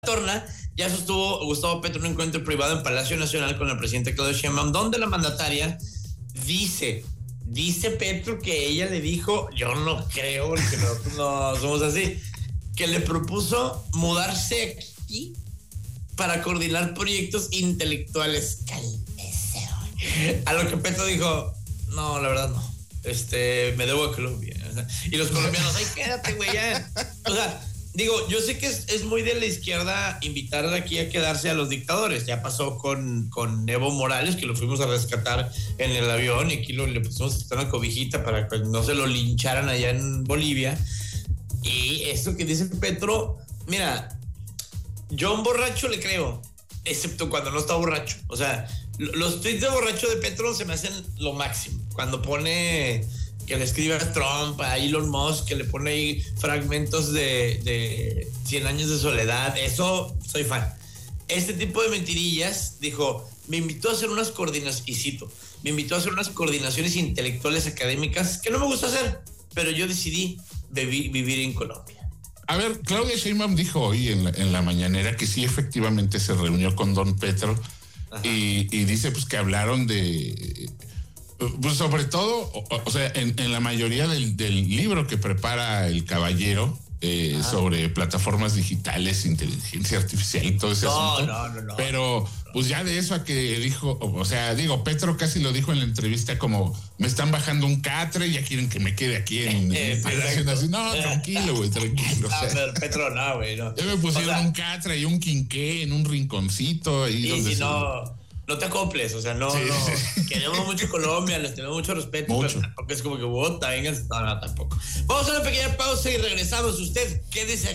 torna, ya sostuvo Gustavo Petro un encuentro privado en Palacio Nacional con el presidente Claudia Sheinbaum, donde la mandataria dice Petro que ella le dijo, yo no creo que no somos así, que le propuso mudarse aquí para coordinar proyectos intelectuales. Cálmese, güey. A lo que Petro dijo, no, la verdad no. Me debo a Colombia. Y los colombianos, ay, quédate, güey, ya. O sea, digo, yo sé que es muy de la izquierda invitar aquí a quedarse a los dictadores. Ya pasó con Evo Morales, que lo fuimos a rescatar en el avión y aquí le pusimos una cobijita para que no se lo lincharan allá en Bolivia. Y esto que dice Petro, mira, yo a un borracho le creo, excepto cuando no está borracho. O sea, los tweets de borracho de Petro se me hacen lo máximo. Cuando pone que le escribe a Trump, a Elon Musk, que le pone ahí fragmentos de 100 años de soledad, eso soy fan. Este tipo de mentirillas, dijo, me invitó a hacer unas coordinaciones, y cito, me invitó a hacer unas coordinaciones intelectuales académicas que no me gusta hacer, pero yo decidí vivir en Colombia. A ver, Claudia Sheinbaum dijo hoy en la mañanera que sí efectivamente se reunió con don Petro y dice pues que hablaron de... Pues sobre todo, o sea, en la mayoría del libro que prepara el caballero sobre plataformas digitales, inteligencia artificial y todo ese asunto. No. Pero, pues ya de eso a que dijo, o sea, digo, Petro casi lo dijo en la entrevista como, me están bajando un catre y ya quieren que me quede aquí en Palacio Nacional. No, tranquilo, güey, tranquilo. No, pero Petro no, güey, no. Ya me pusieron un catre y un quinqué en un rinconcito ahí donde si no te acoples, o sea, no. Queremos mucho Colombia, les tenemos mucho respeto, mucho. Pero tampoco es como que vota, vengan, no, tampoco. Vamos a una pequeña pausa y regresamos. Usted quédese aquí.